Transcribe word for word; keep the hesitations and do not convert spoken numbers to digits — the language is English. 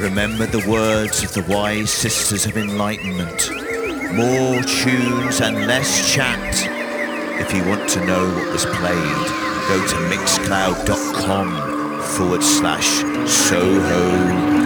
Remember the words of the wise sisters of enlightenment. More tunes and less chat. If you want to know what was played, go to mixcloud.com forward slash Soho